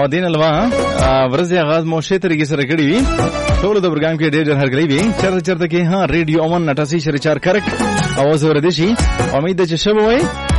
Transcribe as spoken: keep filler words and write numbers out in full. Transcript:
او دین الوا ورځي आगाज مو شه طریقې سره کړی وي ټول د پروګرام کې ډېر هر کړی وي چرته چرته کې ها ریډیو امن نټاسی شریچار کرک اواز ور دي شي امید ده چې شبوي